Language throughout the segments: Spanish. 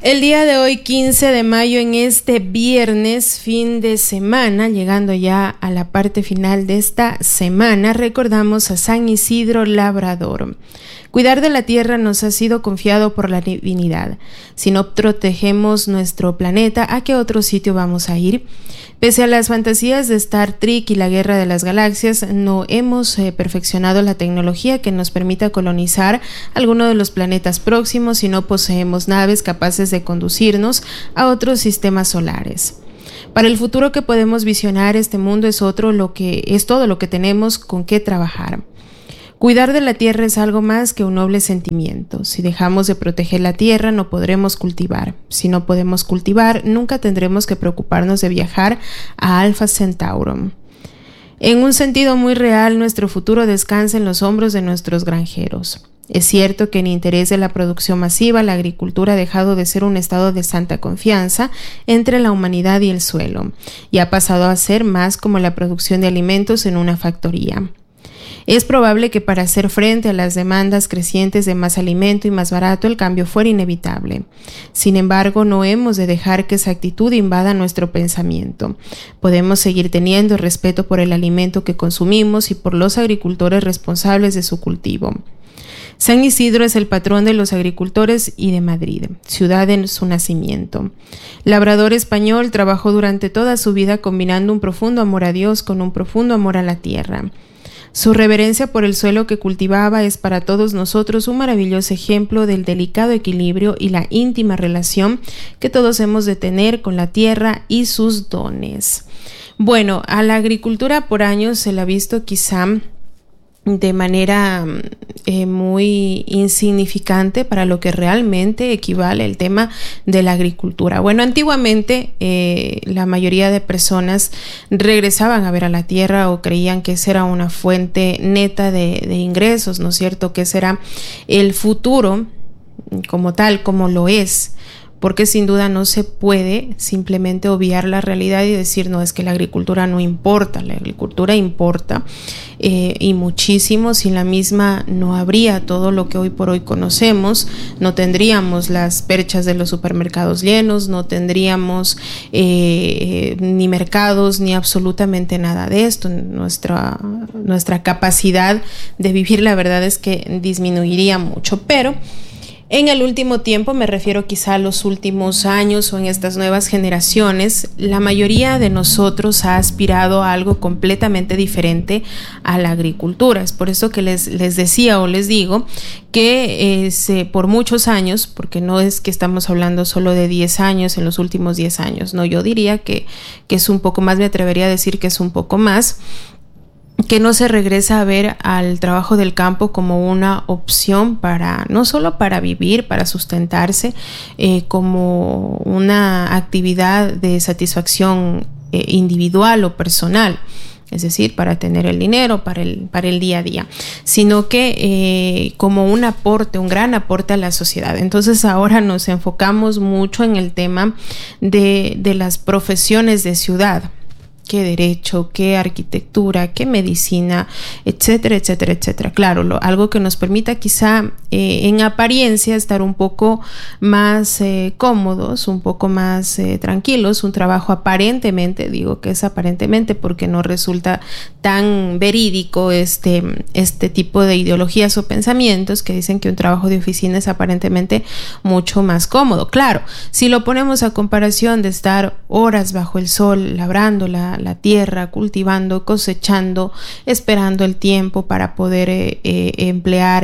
El día de hoy, 15 de mayo, en este viernes, fin de semana, llegando ya a la parte final de esta semana, recordamos a San Isidro Labrador. Cuidar de la tierra nos ha sido confiado por la divinidad. Si no protegemos nuestro planeta, ¿a qué otro sitio vamos a ir? Pese a las fantasías de Star Trek y la Guerra de las Galaxias, no hemos perfeccionado la tecnología que nos permita colonizar alguno de los planetas próximos y no poseemos naves capaces de conducirnos a otros sistemas solares. Para el futuro que podemos visionar, este mundo es todo lo que tenemos con qué trabajar. Cuidar de la tierra es algo más que un noble sentimiento. Si dejamos de proteger la tierra, no podremos cultivar. Si no podemos cultivar, nunca tendremos que preocuparnos de viajar a Alpha Centauro. En un sentido muy real, nuestro futuro descansa en los hombros de nuestros granjeros. Es cierto que en interés de la producción masiva, la agricultura ha dejado de ser un estado de santa confianza entre la humanidad y el suelo, y ha pasado a ser más como la producción de alimentos en una factoría. Es probable que para hacer frente a las demandas crecientes de más alimento y más barato, el cambio fuera inevitable. Sin embargo, no hemos de dejar que esa actitud invada nuestro pensamiento. Podemos seguir teniendo respeto por el alimento que consumimos y por los agricultores responsables de su cultivo. San Isidro es el patrón de los agricultores y de Madrid, ciudad en su nacimiento. Labrador español, trabajó durante toda su vida combinando un profundo amor a Dios con un profundo amor a la tierra. Su reverencia por el suelo que cultivaba es para todos nosotros un maravilloso ejemplo del delicado equilibrio y la íntima relación que todos hemos de tener con la tierra y sus dones. Bueno, a la agricultura por años se la ha visto quizá de manera muy insignificante para lo que realmente equivale el tema de la agricultura. Bueno, antiguamente la mayoría de personas regresaban a ver a la tierra o creían que esa era una fuente neta de ingresos, ¿no es cierto? Que ese era el futuro como tal, como lo es. Porque sin duda no se puede simplemente obviar la realidad y decir, no, es que la agricultura no importa, la agricultura importa y muchísimo. Sin la misma no habría todo lo que hoy por hoy conocemos, no tendríamos las perchas de los supermercados llenos, no tendríamos ni mercados ni absolutamente nada de esto. Nuestra capacidad de vivir, la verdad es que disminuiría mucho, pero en el último tiempo, me refiero quizá a los últimos años o en estas nuevas generaciones, la mayoría de nosotros ha aspirado a algo completamente diferente a la agricultura. Es por eso que les decía o les digo que por muchos años, porque no es que estamos hablando solo de 10 años, en los últimos 10 años, no, yo diría que es un poco más, me atrevería a decir que es un poco más, que no se regresa a ver al trabajo del campo como una opción no solo para vivir, para sustentarse, como una actividad de satisfacción individual o personal, es decir, para tener el dinero, para el día a día, sino que como un aporte, un gran aporte a la sociedad. Entonces ahora nos enfocamos mucho en el tema de las profesiones de ciudad. Qué derecho, qué arquitectura, qué medicina, etcétera, etcétera, etcétera. Claro, algo que nos permita quizá en apariencia estar un poco más cómodos, un poco más tranquilos, un trabajo aparentemente, digo que es aparentemente porque no resulta tan verídico este tipo de ideologías o pensamientos que dicen que un trabajo de oficina es aparentemente mucho más cómodo. Claro, si lo ponemos a comparación de estar horas bajo el sol, labrando la tierra, cultivando, cosechando, esperando el tiempo para poder emplear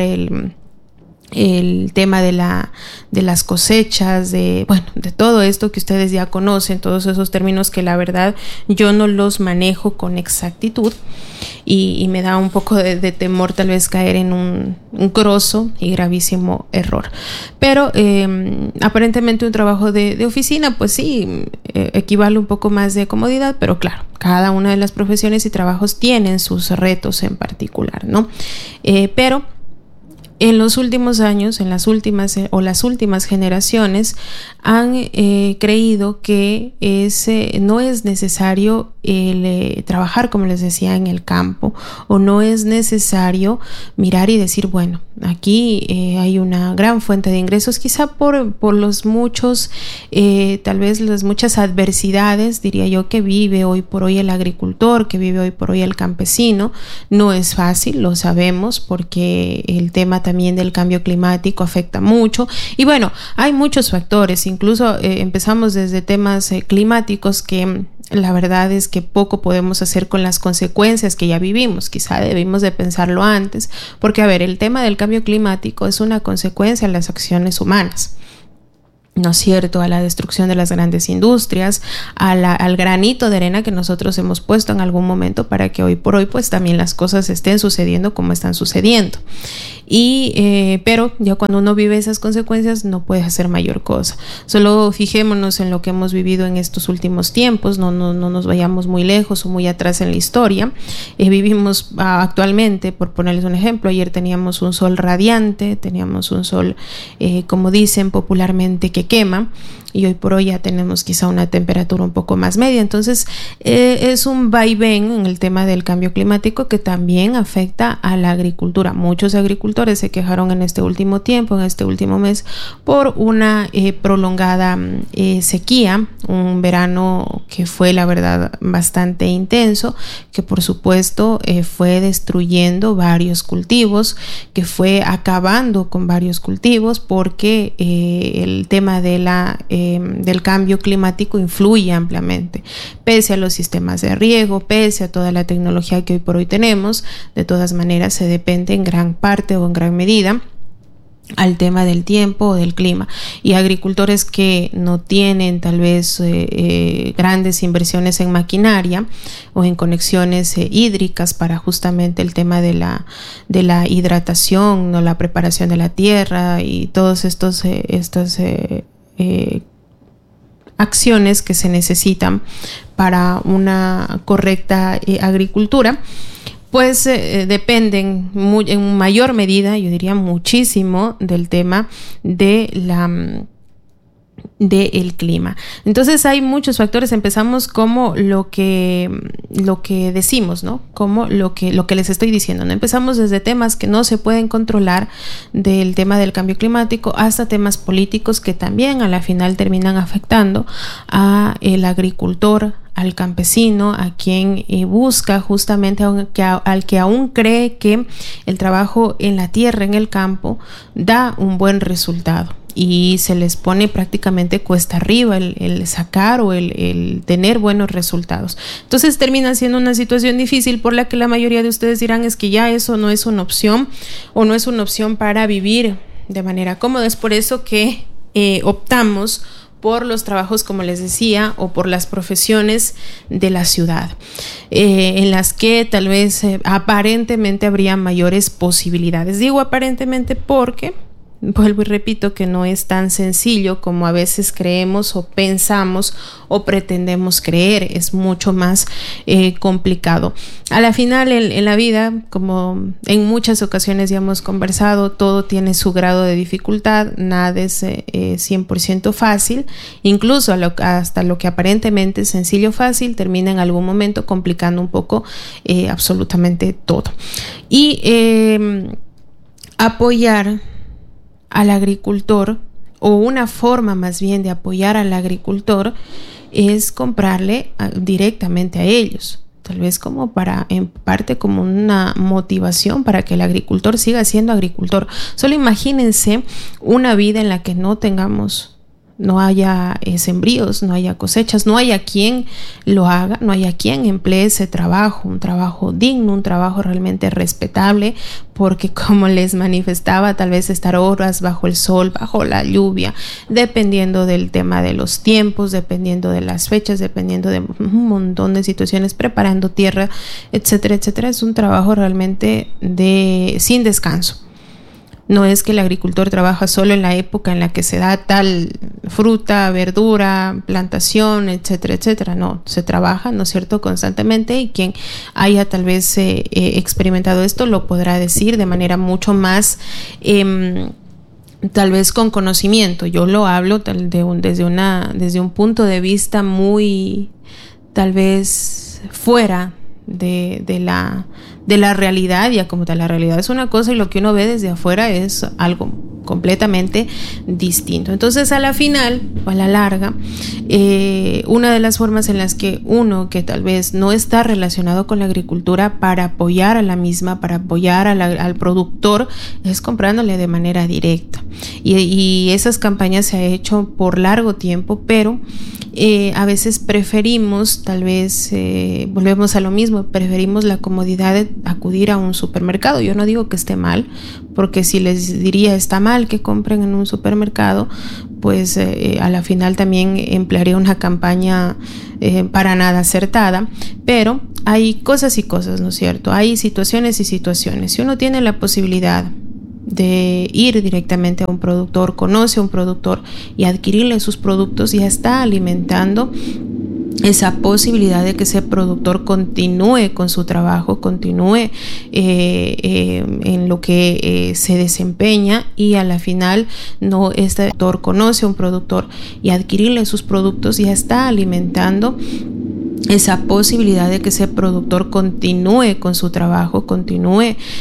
el tema de las cosechas, de todo esto que ustedes ya conocen, todos esos términos que la verdad yo no los manejo con exactitud y me da un poco de temor tal vez caer en un grosso y gravísimo error. Pero aparentemente un trabajo de oficina, pues sí, equivale un poco más de comodidad, pero claro, cada una de las profesiones y trabajos tienen sus retos en particular, ¿no? Pero en los últimos años, las últimas generaciones han creído que no es necesario trabajar, como les decía, en el campo, o no es necesario mirar y decir, bueno, aquí hay una gran fuente de ingresos, quizá por los muchos, tal vez las muchas adversidades, diría yo, que vive hoy por hoy el agricultor, que vive hoy por hoy el campesino. No es fácil, lo sabemos, porque el tema también del cambio climático afecta mucho. Y bueno, hay muchos factores, incluso empezamos desde temas climáticos que la verdad es que poco podemos hacer con las consecuencias que ya vivimos. Quizá debimos de pensarlo antes, porque a ver, el tema del cambio climático es una consecuencia de las acciones humanas, ¿no es cierto? A la destrucción de las grandes industrias, al granito de arena que nosotros hemos puesto en algún momento para que hoy por hoy pues también las cosas estén sucediendo como están sucediendo. Pero ya cuando uno vive esas consecuencias no puede hacer mayor cosa. Solo fijémonos en lo que hemos vivido en estos últimos tiempos, no nos vayamos muy lejos o muy atrás en la historia. Vivimos actualmente, por ponerles un ejemplo, ayer teníamos un sol radiante, teníamos un sol, como dicen popularmente, que quema, y hoy por hoy ya tenemos quizá una temperatura un poco más media. Entonces es un vaivén en el tema del cambio climático que también afecta a la agricultura. Muchos agricultores se quejaron en este último tiempo, en este último mes, por una prolongada sequía, un verano que fue la verdad bastante intenso, que por supuesto fue destruyendo varios cultivos, que fue acabando con varios cultivos, porque el tema de del cambio climático influye ampliamente. Pese a los sistemas de riego, pese a toda la tecnología que hoy por hoy tenemos, de todas maneras se depende en gran parte o en gran medida al tema del tiempo o del clima. Y agricultores que no tienen tal vez grandes inversiones en maquinaria o en conexiones hídricas para justamente el tema de la hidratación, ¿no? La preparación de la tierra y todos estas acciones que se necesitan para una correcta agricultura, pues dependen en mayor medida, yo diría muchísimo, del tema del clima. Entonces hay muchos factores. Empezamos como lo que decimos, ¿no? Como lo que les estoy diciendo, ¿no? Empezamos desde temas que no se pueden controlar, del tema del cambio climático, hasta temas políticos que también a la final terminan afectando a el agricultor, al campesino, a quien busca justamente al que aún cree que el trabajo en la tierra, en el campo, da un buen resultado. Y se les pone prácticamente cuesta arriba el sacar o el tener buenos resultados. Entonces termina siendo una situación difícil, por la que la mayoría de ustedes dirán es que ya eso no es una opción, o no es una opción para vivir de manera cómoda. Es por eso que optamos por los trabajos, como les decía, o por las profesiones de la ciudad, en las que tal vez aparentemente habría mayores posibilidades. Digo aparentemente porque vuelvo y repito que no es tan sencillo como a veces creemos o pensamos o pretendemos creer. Es mucho más complicado. A la final, en la vida, como en muchas ocasiones ya hemos conversado, todo tiene su grado de dificultad. Nada es 100% fácil. Incluso hasta lo que aparentemente es sencillo o fácil termina en algún momento complicando un poco absolutamente todo. Y apoyar al agricultor, o una forma más bien de apoyar al agricultor, es comprarle directamente a ellos, tal vez como en parte como una motivación para que el agricultor siga siendo agricultor. Solo imagínense una vida en la que no haya sembríos, no haya cosechas, no haya quien lo haga, no haya quien emplee ese trabajo, un trabajo digno, un trabajo realmente respetable, porque como les manifestaba, tal vez estar horas bajo el sol, bajo la lluvia, dependiendo del tema de los tiempos, dependiendo de las fechas, dependiendo de un montón de situaciones, preparando tierra, etcétera, etcétera, es un trabajo realmente sin descanso. No es que el agricultor trabaja solo en la época en la que se da tal fruta, verdura, plantación, etcétera, etcétera. No, se trabaja, ¿no es cierto?, constantemente, y quien haya tal vez experimentado esto lo podrá decir de manera mucho más tal vez con conocimiento. Yo lo hablo desde un punto de vista muy tal vez fuera de la realidad, ya como tal la realidad es una cosa y lo que uno ve desde afuera es algo completamente distinto. Entonces, a la final o a la larga, una de las formas en las que uno que tal vez no está relacionado con la agricultura, para apoyar a la misma, para apoyar al productor, es comprándole de manera directa. Y esas campañas se ha hecho por largo tiempo, pero a veces preferimos, tal vez volvemos a lo mismo, preferimos la comodidad de acudir a un supermercado. Yo no digo que esté mal, porque si les diría está mal que compren en un supermercado, pues a la final también emplearía una campaña para nada acertada. Pero hay cosas y cosas, ¿no es cierto? Hay situaciones y situaciones. Si uno tiene la posibilidad de ir directamente a un productor, conoce a un productor y adquirirle sus productos, ya está alimentando esa posibilidad de que ese productor continúe con su trabajo, continúe en lo que se desempeña, y a la final este productor conoce a un productor y adquirirle sus productos, ya está alimentando esa posibilidad de que ese productor continúe con su trabajo, continúe